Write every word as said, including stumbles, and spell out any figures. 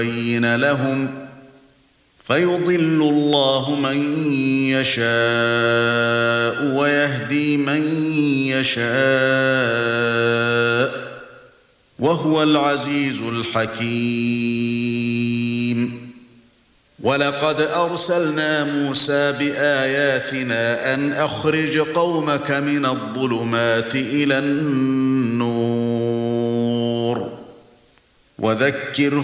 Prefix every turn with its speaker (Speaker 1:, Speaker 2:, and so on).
Speaker 1: يبين لهم فيضل الله من يشاء ويهدي من يشاء وهو العزيز الحكيم. ولقد أرسلنا موسى بآياتنا أن أخرج قومك من الظلمات إلى النور وذكر